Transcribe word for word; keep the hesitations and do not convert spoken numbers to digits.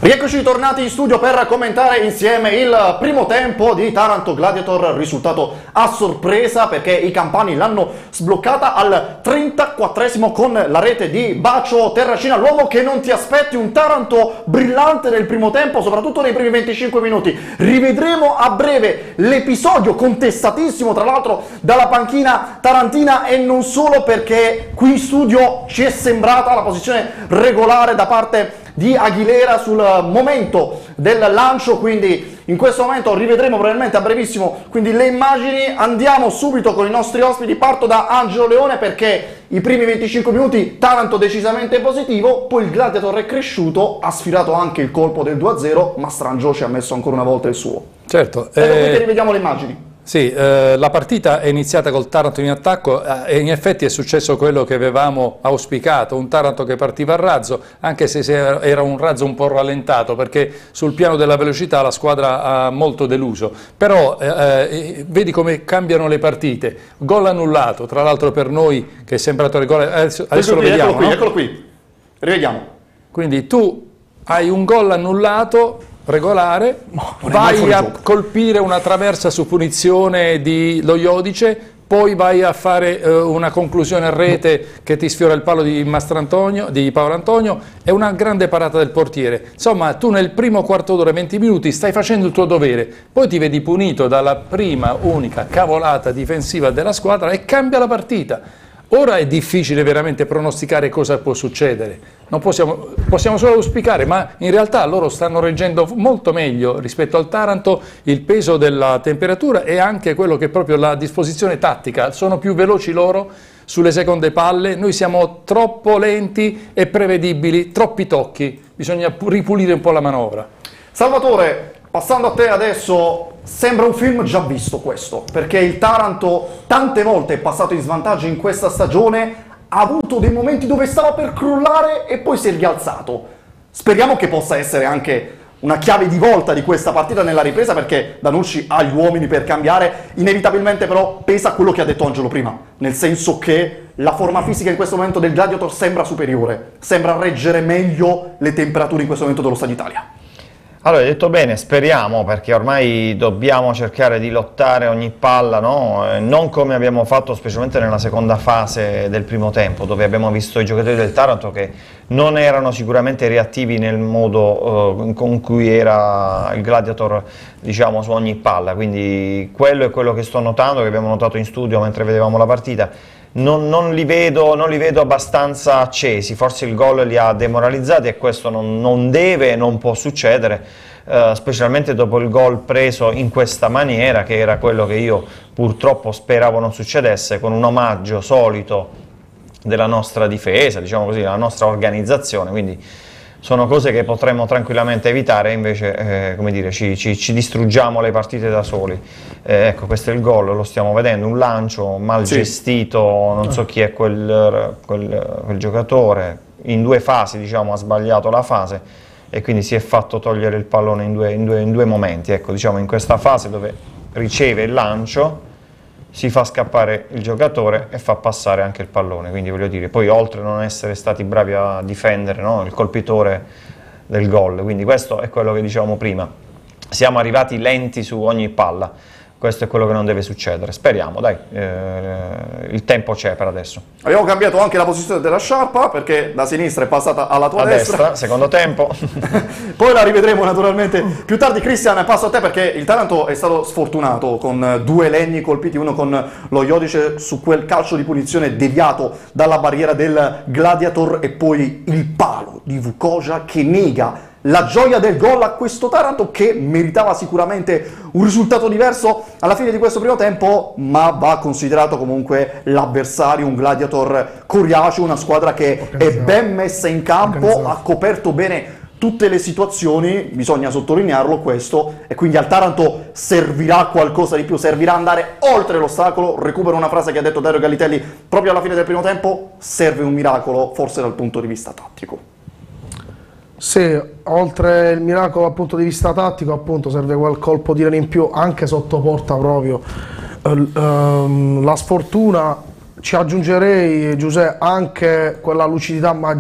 Rieccoci tornati in studio per commentare insieme il primo tempo di Taranto Gladiator, risultato a sorpresa perché i campani l'hanno sbloccata al trentaquattresimo con la rete di Bacio Terracina, l'uomo che non ti aspetti, un Taranto brillante nel primo tempo, soprattutto nei primi venticinque minuti. Rivedremo a breve l'episodio contestatissimo tra l'altro dalla panchina tarantina e non solo, perché qui in studio ci è sembrata la posizione regolare da parte di Aguilera sul momento del lancio, quindi in questo momento rivedremo probabilmente a brevissimo quindi le immagini. Andiamo subito con i nostri ospiti, parto da Angelo Leone perché i primi venticinque minuti Taranto decisamente positivo, poi il Gladiator è cresciuto, ha sfilato anche il colpo del due a zero, ma Strangio ci ha messo ancora una volta il suo. Certo. E eh... rivediamo le immagini. Sì, eh, la partita è iniziata col Taranto in attacco eh, e in effetti è successo quello che avevamo auspicato, un Taranto che partiva a razzo, anche se era un razzo un po' rallentato perché sul piano della velocità la squadra ha molto deluso, però eh, eh, vedi come cambiano le partite, gol annullato, tra l'altro per noi che è sembrato il gol, adesso, adesso lo qui, vediamo. Eccolo qui, no? eccolo qui, rivediamo. Quindi tu hai un gol annullato regolare, no, vai a colpire una traversa su punizione di Lo Iodice, poi vai a fare eh, una conclusione a rete che ti sfiora il palo di Mastrantonio, di Paolo Antonio, e una grande parata del portiere. Insomma, tu nel primo quarto d'ora, venti minuti, stai facendo il tuo dovere, poi ti vedi punito dalla prima unica cavolata difensiva della squadra e cambia la partita. Ora è difficile veramente pronosticare cosa può succedere, non possiamo, possiamo solo auspicare, ma in realtà loro stanno reggendo molto meglio rispetto al Taranto il peso della temperatura e anche quello che è proprio la disposizione tattica, sono più veloci loro sulle seconde palle, noi siamo troppo lenti e prevedibili, troppi tocchi, bisogna ripulire un po' la manovra. Salvatore, passando a te adesso, sembra un film già visto questo, perché il Taranto tante volte è passato in svantaggio in questa stagione, ha avuto dei momenti dove stava per crollare e poi si è rialzato. Speriamo che possa essere anche una chiave di volta di questa partita nella ripresa, perché Danucci ha gli uomini per cambiare, inevitabilmente però pesa quello che ha detto Angelo prima, nel senso che la forma fisica in questo momento del Gladiator sembra superiore, sembra reggere meglio le temperature in questo momento dello Stadio Italia. Allora, hai detto bene, speriamo, perché ormai dobbiamo cercare di lottare ogni palla, no? Non come abbiamo fatto specialmente nella seconda fase del primo tempo, dove abbiamo visto i giocatori del Taranto che non erano sicuramente reattivi nel modo uh, con cui era il Gladiator, diciamo, su ogni palla, quindi quello è quello che sto notando, che abbiamo notato in studio mentre vedevamo la partita. Non, non, li vedo, non li vedo abbastanza accesi, forse il gol li ha demoralizzati e questo non, non deve e non può succedere, eh, specialmente dopo il gol preso in questa maniera, che era quello che io purtroppo speravo non succedesse, con un omaggio solito della nostra difesa, diciamo così, della nostra organizzazione, quindi sono cose che potremmo tranquillamente evitare, invece eh, come dire, ci, ci, ci distruggiamo le partite da soli. Eh, ecco, questo è il gol, lo stiamo vedendo, un lancio mal sì. gestito, non so chi è quel, quel, quel giocatore, in due fasi, diciamo, ha sbagliato la fase e quindi si è fatto togliere il pallone in due, in due, in due momenti. Ecco, diciamo, in questa fase dove riceve il lancio, si fa scappare il giocatore e fa passare anche il pallone, quindi voglio dire, poi oltre a non essere stati bravi a difendere, no, il colpitore del gol, quindi questo è quello che dicevamo prima, siamo arrivati lenti su ogni palla, questo è quello che non deve succedere, speriamo, dai, eh, il tempo c'è per adesso. Abbiamo cambiato anche la posizione della sciarpa, perché da sinistra è passata alla tua a destra. destra, secondo tempo. Poi la rivedremo naturalmente più tardi. Cristian, passo a te perché il Taranto è stato sfortunato con due legni colpiti, uno con Lo Iodice su quel calcio di punizione deviato dalla barriera del Gladiator e poi il palo di Vukoja che nega la gioia del gol a questo Taranto, che meritava sicuramente un risultato diverso alla fine di questo primo tempo, ma va considerato comunque l'avversario, un Gladiator coriaceo, una squadra che è ben messa in campo, ha coperto bene tutte le situazioni, bisogna sottolinearlo questo, e quindi al Taranto servirà qualcosa di più, servirà andare oltre l'ostacolo. Recupero una frase che ha detto Dario Gallitelli proprio alla fine del primo tempo: serve un miracolo, forse dal punto di vista tattico. Sì, oltre il miracolo dal punto di vista tattico, appunto, serve quel colpo di rene in più, anche sotto porta proprio. La sfortuna, ci aggiungerei, Giuseppe, anche quella lucidità maggiore